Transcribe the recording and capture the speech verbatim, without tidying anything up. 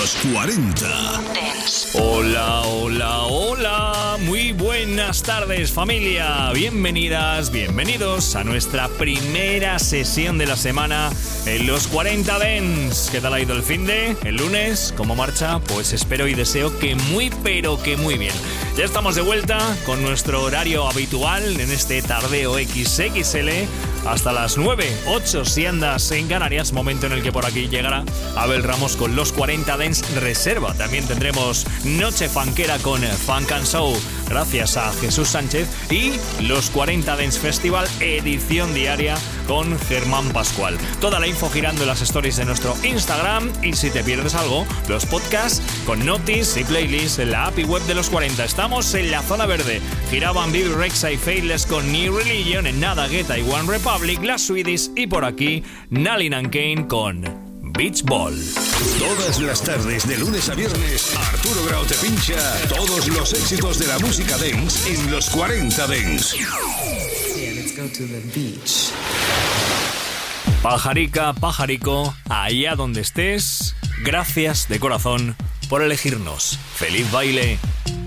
Los cuarenta Dance. Hola, hola, hola. Muy buenas tardes, familia. Bienvenidas, bienvenidos a nuestra primera sesión de la semana en Los cuarenta Dance. ¿Qué tal ha ido el finde? ¿El lunes? ¿Cómo marcha? Pues espero y deseo que muy, pero que muy bien. Ya estamos de vuelta con nuestro horario habitual en este tardeo equis equis ele hasta las nueve, ocho si andas en Canarias, momento en el que por aquí llegará Abel Ramos con Los cuarenta Dance Reserva. También tendremos Noche Funkera con Funk and Show gracias a Jesús Sánchez y Los cuarenta Dance Festival edición diaria con Germán Pascual. Toda la info girando en las stories de nuestro Instagram, y si te pierdes algo, los podcasts con notis y playlists en la app y web de Los cuarenta. Estamos en la zona verde. Giraban Bibi Rexa y Faithless con New Religion, en Nada Guetta y One Republic, las Swedish, y por aquí Nalin and Kane con Beach Ball. Todas las tardes, de lunes a viernes, Arturo Grau te pincha todos los éxitos de la música dance en Los cuarenta Dance. Yeah, let's go to the beach. Pajarica, pajarico, allá donde estés, gracias de corazón por elegirnos. ¡Feliz baile!